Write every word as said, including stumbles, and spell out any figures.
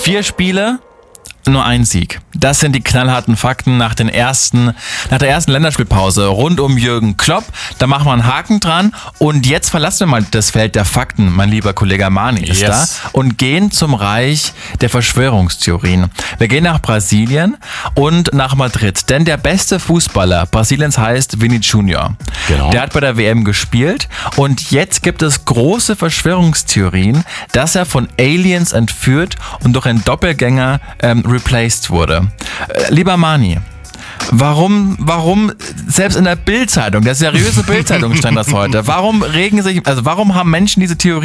Vier Spiele, nur ein Sieg. Das sind die knallharten Fakten nach den ersten, nach der ersten Länderspielpause rund um Jürgen Klopp. Da machen wir einen Haken dran und jetzt verlassen wir mal das Feld der Fakten, mein lieber Kollege Mani ist Yes. da, und gehen zum Reich der Verschwörungstheorien. Wir gehen nach Brasilien und nach Madrid, denn der beste Fußballer Brasiliens heißt Vini Junior. Genau. Der hat bei der W M gespielt und jetzt gibt es große Verschwörungstheorien, dass er von Aliens entführt und durch einen Doppelgänger ähm, replaced wurde. Äh, lieber Mani, warum, warum, selbst in der Bild-Zeitung, der seriöse Bild-Zeitung stand das heute, warum regen sich, also warum haben Menschen diese Theorie